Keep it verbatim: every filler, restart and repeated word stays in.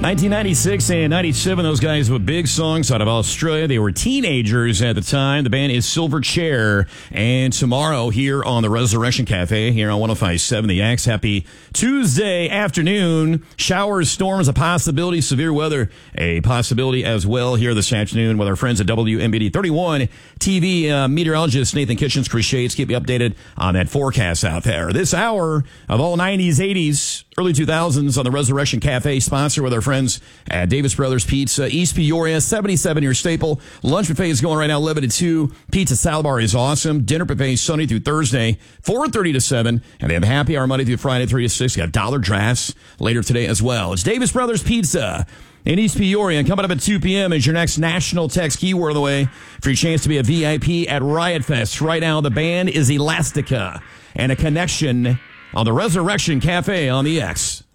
nineteen ninety-six and ninety-seven, those guys with big songs out of Australia. They were teenagers at the time. The band is Silverchair. And tomorrow here on the Resurrection Cafe, here on one oh five point seven The X, happy Tuesday afternoon. Showers, storms, a possibility. Severe weather, a possibility as well here this afternoon with our friends at W M B D thirty-one T V uh, meteorologist Nathan Kitchens, Chris Shades. Keep you updated on that forecast out there. This hour of all nineties, eighties, early two thousands on the Resurrection Cafe, sponsored with our friends at Davis Brothers Pizza, East Peoria, seventy-seven year staple. Lunch buffet is going right now, eleven to two. Pizza salad bar is awesome. Dinner buffet Sunday through Thursday, four thirty to seven. And they have happy hour Monday through Friday, three to six. You got dollar drafts later today as well. It's Davis Brothers Pizza in East Peoria. And coming up at two p.m. is your next national text keyword of the way for your chance to be a V I P at Riot Fest. Right now, the band is Elastica, and a connection on the Resurrection Cafe on the X.